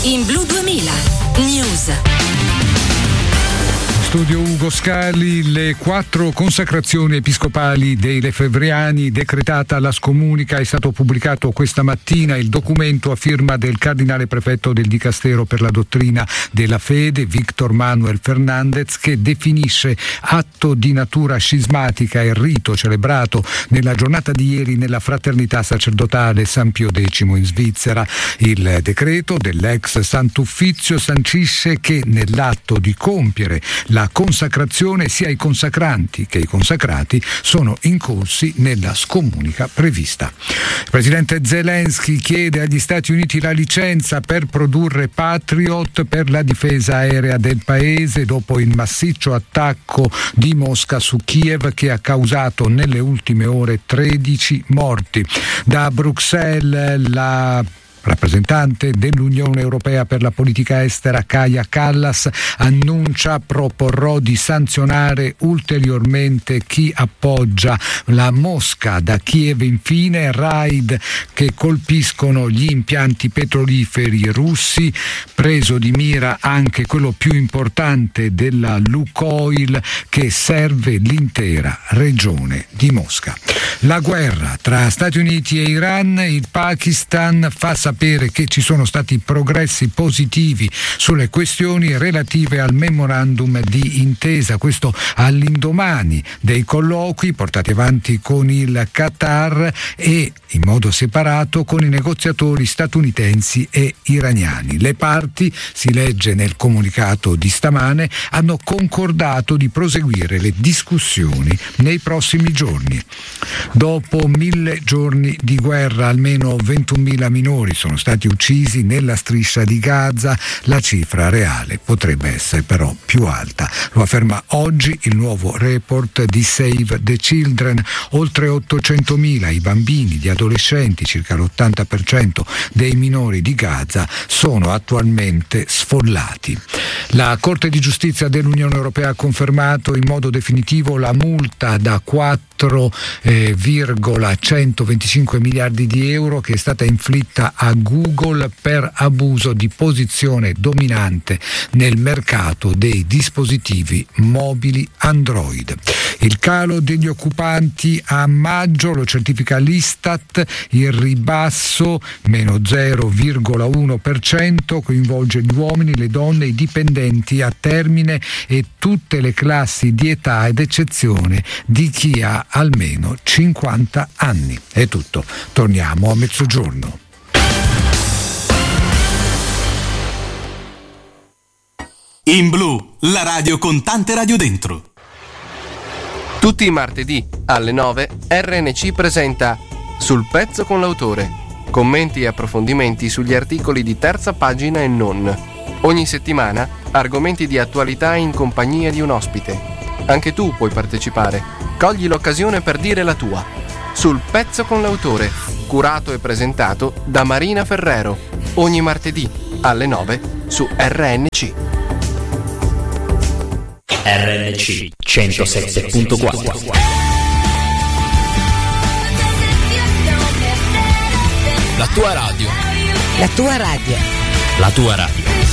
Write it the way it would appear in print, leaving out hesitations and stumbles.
In Blu 2000 News. Studio Ugo Scali, le 4 consacrazioni episcopali dei lefebvriani decretata alla scomunica. È stato pubblicato questa mattina il documento a firma del cardinale prefetto del Dicastero per la dottrina della fede, Victor Manuel Fernandez, che definisce atto di natura scismatica il rito celebrato nella giornata di ieri nella fraternità sacerdotale San Pio X in Svizzera. Il decreto dell'ex Sant'Uffizio sancisce che nell'atto di compiere la consacrazione sia i consacranti che i consacrati sono incorsi nella scomunica prevista. Il presidente Zelensky chiede agli Stati Uniti la licenza per produrre Patriot per la difesa aerea del paese dopo il massiccio attacco di Mosca su Kiev che ha causato nelle ultime ore 13 morti. Da Bruxelles la rappresentante dell'Unione Europea per la politica estera Kaja Kallas annuncia proporrò di sanzionare ulteriormente chi appoggia la Mosca. Da Kiev infine raid che colpiscono gli impianti petroliferi russi, preso di mira anche quello più importante della Lukoil che serve l'intera regione di Mosca. La guerra tra Stati Uniti e Iran, il Pakistan fa sapere che ci sono stati progressi positivi sulle questioni relative al memorandum di intesa, questo all'indomani dei colloqui portati avanti con il Qatar e in modo separato con i negoziatori statunitensi e iraniani. Le parti, si legge nel comunicato di stamane, hanno concordato di proseguire le discussioni nei prossimi giorni. Dopo 1000 giorni di guerra, almeno 21.000 minori sono stati uccisi nella striscia di Gaza. La cifra reale potrebbe essere però più alta. Lo afferma oggi il nuovo report di Save the Children. Oltre 800.000 i bambini, gli adolescenti, circa l'80% dei minori di Gaza, sono attualmente sfollati. La Corte di Giustizia dell'Unione Europea ha confermato in modo definitivo la multa da 4,125 miliardi di euro che è stata inflitta a Google per abuso di posizione dominante nel mercato dei dispositivi mobili Android. Il calo degli occupanti a maggio lo certifica l'Istat, il ribasso meno 0,1% coinvolge gli uomini, le donne, i dipendenti a termine e tutte le classi di età, ed eccezione di chi ha almeno 50 anni. È tutto, torniamo a mezzogiorno. In Blu, la radio con tante radio dentro. Tutti i martedì alle 9 RNC presenta Sul pezzo con l'autore. Commenti e approfondimenti sugli articoli di terza pagina e non. Ogni settimana argomenti di attualità in compagnia di un ospite. Anche tu puoi partecipare. Cogli l'occasione per dire la tua. Sul pezzo con l'autore, curato e presentato da Marina Ferrero. Ogni martedì alle 9 su RNC. RNC 107.4. La tua radio. La tua radio. La tua radio.